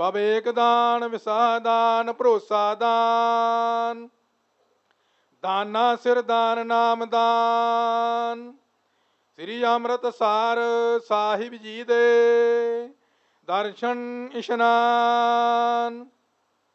ਵਿਵੇਕ ਦਾਨ, ਵਿਸਾਹ ਦਾਨ, ਭਰੋਸਾ ਦਾਨ, ਦਾਨਾ ਸਿਰ ਦਾਨ, ਨਾਮ ਦਾਨ। ਸ੍ਰੀ ਅੰਮ੍ਰਿਤਸਰ ਸਾਹਿਬ ਜੀ ਦੇ ਦਰਸ਼ਨ ਇਸ਼ਨਾਨ।